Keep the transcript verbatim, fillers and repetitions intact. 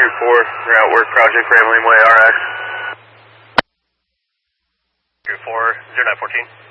two four, route work project, Grambling Way, R X. two four, zero nine fourteen.